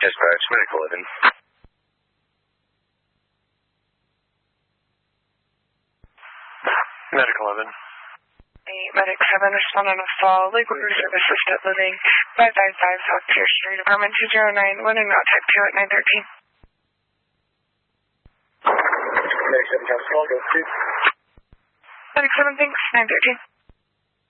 Dispatch, Medical 11. Medical 11. Medic 7, respond on a fall, Lakewood Reserve Assisted Living, 555 South Pierce Street, apartment 209, running out type 2 at 913. Medic 7, Council, go to. Medic 7, thanks, 913.